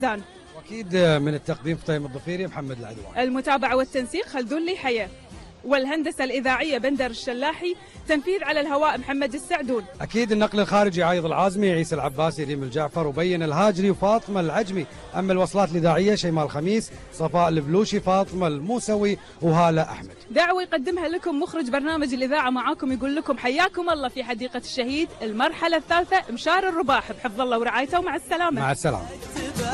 واكيد من التقديم فطيم الضفيري محمد العدوان. المتابعة والتنسيق خلدون لي حياة. والهندسة الإذاعية بندر الشلاحي. تنفيذ على الهواء محمد السعدون. أكيد النقل الخارجي عايض العازمي، عيسى العباسي، ريم الجعفر، وبين الهاجري، وفاطمة العجمي. أما الوصلات الإذاعية شيماء الخميس، صفاء البلوشي، فاطمة الموسوي، وهالة أحمد. دعوة يقدمها لكم مخرج برنامج الإذاعة معاكم، يقول لكم حياكم الله في حديقة الشهيد المرحلة الثالثة مشار الرباح، بحفظ الله ورعايته ومع السلامة. مع السلامة.